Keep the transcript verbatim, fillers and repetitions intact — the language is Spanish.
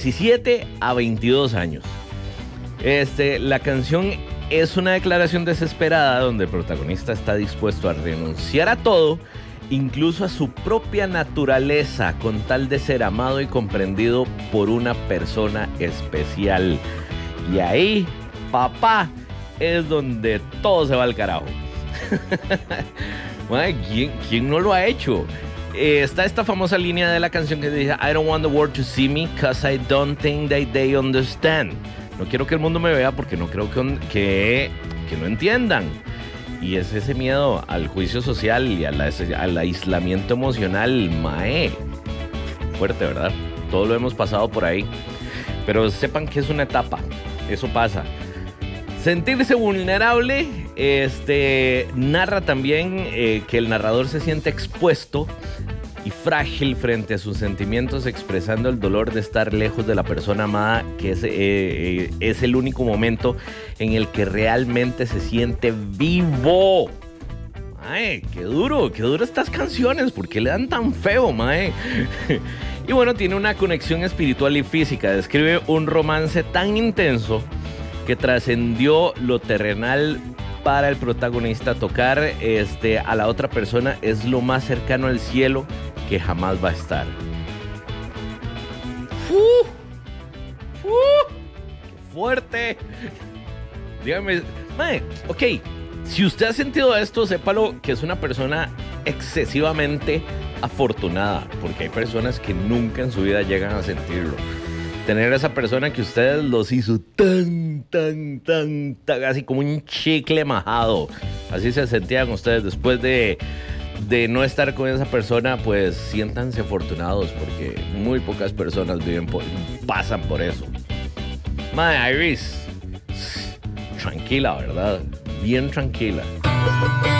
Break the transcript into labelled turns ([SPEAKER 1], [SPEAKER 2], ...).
[SPEAKER 1] diecisiete a veintidós años. Este, la canción es una declaración desesperada donde el protagonista está dispuesto a renunciar a todo, incluso a su propia naturaleza, con tal de ser amado y comprendido por una persona especial. Y ahí, papá, es donde todo se va al carajo. Madre, ¿quién, ¿quién no lo ha hecho? Eh, está esta famosa línea de la canción que dice I don't want the world to see me cause I don't think that they understand. No quiero que el mundo me vea porque no creo que, que, que no entiendan. Y es ese miedo al juicio social y al, al aislamiento emocional, mae. Fuerte, ¿verdad? Todo lo hemos pasado por ahí. Pero sepan que es una etapa. Eso pasa. Sentirse vulnerable, este, narra también eh, que el narrador se siente expuesto y frágil frente a sus sentimientos, expresando el dolor de estar lejos de la persona amada, que es, eh, es el único momento en el que realmente se siente vivo. Mae, qué duro, qué duro estas canciones, ¿por qué le dan tan feo, mae? Y bueno, tiene una conexión espiritual y física, describe un romance tan intenso que trascendió lo terrenal para el protagonista. Tocar este, a la otra persona es lo más cercano al cielo que jamás va a estar. ¡Uh! ¡Uh! ¡Qué fuerte! Dígame, mae, ok, si usted ha sentido esto, sépalo que es una persona excesivamente afortunada, porque hay personas que nunca en su vida llegan a sentirlo. Tener a esa persona que ustedes los hizo tan, tan, tan, tan, así como un chicle majado. Así se sentían ustedes después de, de no estar con esa persona, pues siéntanse afortunados porque muy pocas personas viven por, pasan por eso. Mae, Iris, tranquila, ¿verdad? Bien tranquila.